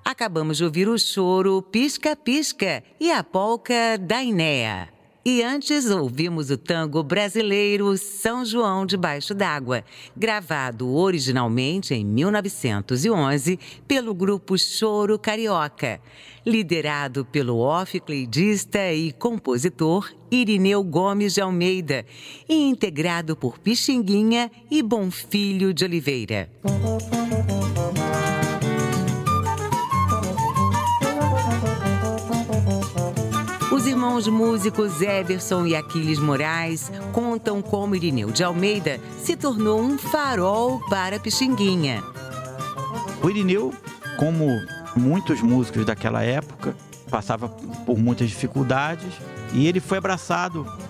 Acabamos de ouvir o choro Pisca Pisca e a polca da Inéa. E antes ouvimos o tango brasileiro São João Debaixo d'Água, gravado originalmente em 1911 pelo grupo Choro Carioca, liderado pelo oficleidista e compositor Irineu Gomes de Almeida e integrado por Pixinguinha e Bonfilho de Oliveira. Os irmãos músicos Everson e Aquiles Moraes contam como Irineu de Almeida se tornou um farol para Pixinguinha. O Irineu, como muitos músicos daquela época, passava por muitas dificuldades e ele foi abraçado